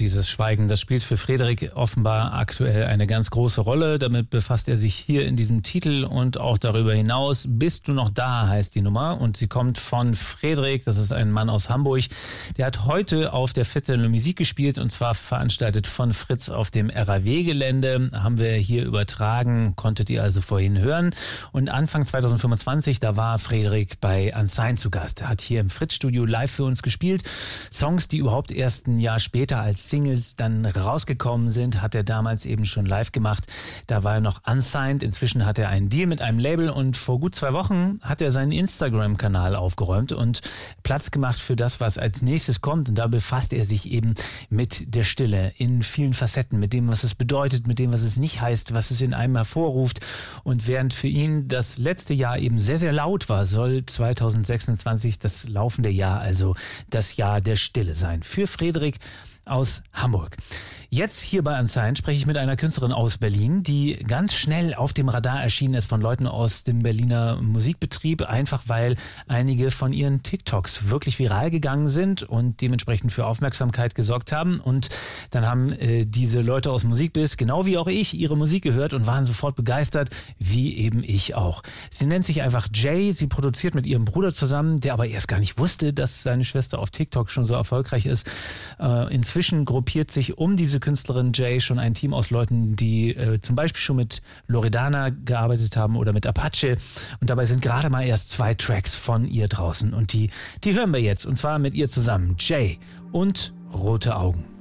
dieses Schweigen, das spielt für Fredrik offenbar aktuell eine ganz große Rolle. Damit befasst er sich hier in diesem Titel und auch darüber hinaus. Bist du noch da, heißt die Nummer. Und sie kommt von Fredrik, das ist ein Mann aus Hamburg. Der hat heute auf der Fête de la Musique gespielt und zwar veranstaltet von Fritz auf dem RAW-Gelände. Haben wir hier übertragen, konntet ihr also vorhin hören. Und Anfang 2025, da war Fredrik bei Unsigned zu Gast. Er hat hier im Fritz-Studio live für uns gespielt. Songs, die überhaupt erst ein Jahr später als Singles dann rausgekommen sind, hat er damals eben schon live gemacht. Da war er noch unsigned. Inzwischen hat er einen Deal mit einem Label und vor gut 2 Wochen hat er seinen Instagram-Kanal aufgeräumt und Platz gemacht für das, was als nächstes kommt. Und da befasst er sich eben mit der Stille in vielen Facetten, mit dem, was es bedeutet, mit dem, was es nicht heißt, was es in einem hervorruft. Und während für ihn das letzte Jahr eben sehr, sehr laut war, soll 2026 das laufende Jahr, also das Jahr der Stille sein. Für Fredrik aus Hamburg. Jetzt hier bei Unsigned spreche ich mit einer Künstlerin aus Berlin, die ganz schnell auf dem Radar erschienen ist von Leuten aus dem Berliner Musikbetrieb, einfach weil einige von ihren TikToks wirklich viral gegangen sind und dementsprechend für Aufmerksamkeit gesorgt haben. Und dann haben diese Leute aus Musikbiz, genau wie auch ich, ihre Musik gehört und waren sofort begeistert, wie eben ich auch. Sie nennt sich einfach Jay, sie produziert mit ihrem Bruder zusammen, der aber erst gar nicht wusste, dass seine Schwester auf TikTok schon so erfolgreich ist. Inzwischen gruppiert sich um diese Künstlerin Jay schon ein Team aus Leuten, die zum Beispiel schon mit Loredana gearbeitet haben oder mit Apache. Und dabei sind gerade mal erst 2 Tracks von ihr draußen. Und die hören wir jetzt. Und zwar mit ihr zusammen. Jay und Rote Augen.